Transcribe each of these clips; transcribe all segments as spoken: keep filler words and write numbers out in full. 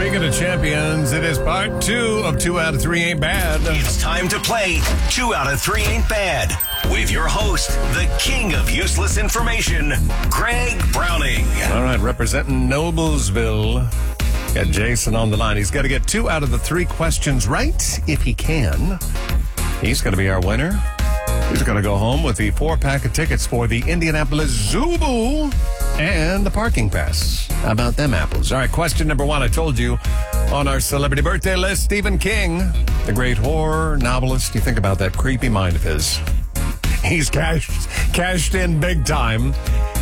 Speaking of champions, it is part two of Two Out of Three Ain't Bad. It's time to play Two Out of Three Ain't Bad with your host, the king of useless information, Greg Browning. All right, representing Noblesville, got Jason on the line. He's got to get two out of the three questions right. If he can, he's going to be our winner. He's going to go home with the four-pack of tickets for the Indianapolis Zubu and the parking pass. How about them apples? All right, question number one. I told you on our celebrity birthday list, Stephen King, the great horror novelist. You think about that creepy mind of his. He's cashed, cashed in big time.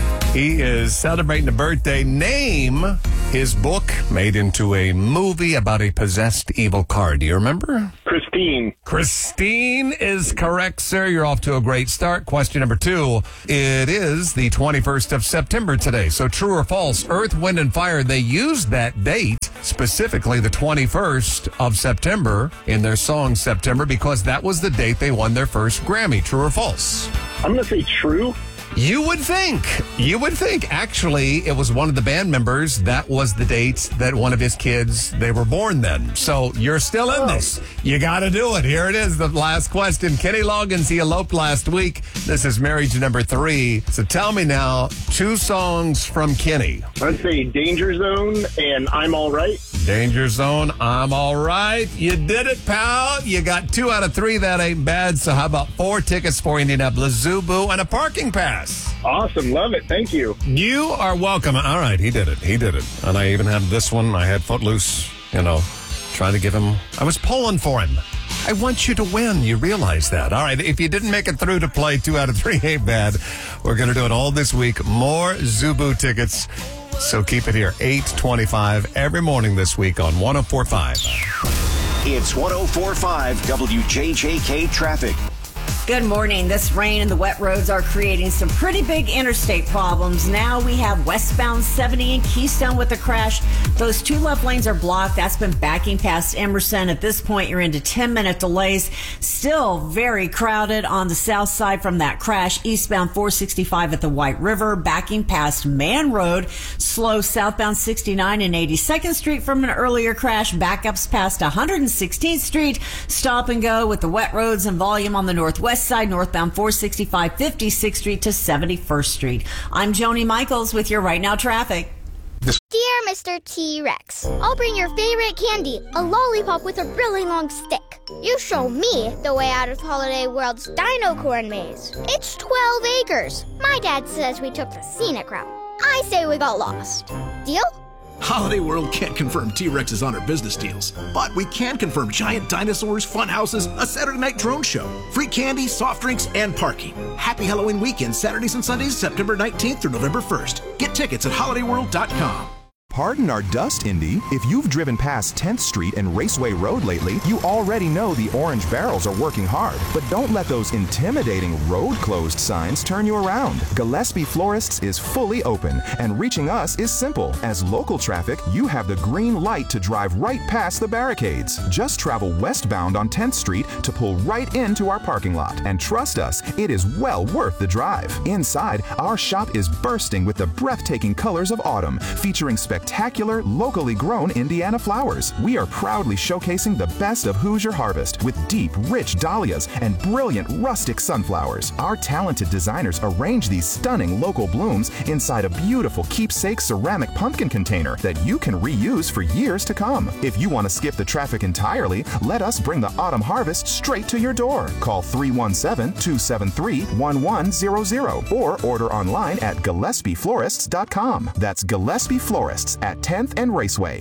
He is celebrating a birthday. Name his book made into a movie about a possessed evil car. Do you remember? Christine. Christine is correct, sir. You're off to a great start. Question number two. It is the twenty-first of September today. So true or false, Earth, Wind, and Fire, they used that date, specifically the twenty-first of September, in their song September, because that was the date they won their first Grammy. True or false? I'm going to say true. You would think. You would think. Actually, it was one of the band members. That was the date that one of his kids, they were born then. So you're still in this. You got to do it. Here it is, the last question. Kenny Loggins, he eloped last week. This is marriage number three. So tell me now, two songs from Kenny. I'd say Danger Zone and I'm All Right. Danger Zone, I'm All Right. You did it, pal. You got two out of three. That ain't bad. So how about four tickets for Indianapolis Zubu and a parking pass? Awesome. Love it. Thank you. You are welcome. All right. He did it. He did it. And I even had this one. I had Footloose, you know, trying to give him. I was pulling for him. I want you to win. You realize that. All right. If you didn't make it through to play two out of three ain't bad, we're going to do it all this week. More Zubu tickets. So keep it here. eight twenty-five every morning this week on one oh four point five. It's one oh four point five W J J K Traffic. Good morning. This rain and the wet roads are creating some pretty big interstate problems. Now we have westbound seventy in Keystone with a crash. Those two left lanes are blocked. That's been backing past Emerson. At this point, you're into ten-minute delays. Still very crowded on the south side from that crash. Eastbound four sixty-five at the White River, backing past Man Road. Slow southbound sixty-nine and eighty-second Street from an earlier crash. Backups past one hundred sixteenth Street. Stop and go with the wet roads and volume on the northwest side, northbound four sixty-five, fifty-sixth Street to seventy-first Street. I'm Joni Michaels with your Right Now traffic. Dear Mister T-Rex, I'll bring your favorite candy, a lollipop with a really long stick. You show me the way out of Holiday World's Dino Corn Maze. It's twelve acres. My dad says we took the scenic route. I say we got lost. Deal? Holiday World can't confirm T-Rexes on our business deals, but we can confirm giant dinosaurs, fun houses, a Saturday night drone show, free candy, soft drinks, and parking. Happy Halloween weekend, Saturdays and Sundays, September nineteenth through November first. Get tickets at holiday world dot com. Pardon our dust, Indy. If you've driven past tenth Street and Raceway Road lately, you already know the orange barrels are working hard. But don't let those intimidating road closed signs turn you around. Gillespie Florists is fully open, and reaching us is simple. As local traffic, you have the green light to drive right past the barricades. Just travel westbound on tenth Street to pull right into our parking lot. And trust us, it is well worth the drive. Inside, our shop is bursting with the breathtaking colors of autumn, featuring spectacular Spectacular, locally grown Indiana flowers. We are proudly showcasing the best of Hoosier harvest with deep, rich dahlias and brilliant rustic sunflowers. Our talented designers arrange these stunning local blooms inside a beautiful keepsake ceramic pumpkin container that you can reuse for years to come. If you want to skip the traffic entirely, let us bring the autumn harvest straight to your door. Call three one seven, two seven three, one one zero zero or order online at Gillespie Florists dot com. That's Gillespie Florists at tenth and Raceway.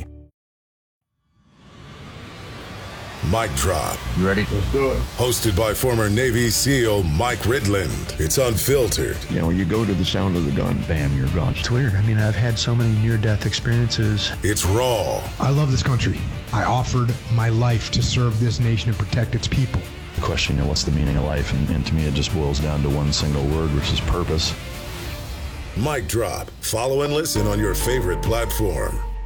Mic Drop. You ready? Let's do it. Hosted by former Navy SEAL Mike Ridland. It's unfiltered. You know, you go to the sound of the gun, bam, you're gone. It's weird. I mean, I've had so many near-death experiences. It's raw. I love this country. I offered my life to serve this nation and protect its people. The question, you know, what's the meaning of life? And, and to me, it just boils down to one single word, which is purpose. Mic Drop. Follow and listen on your favorite platform.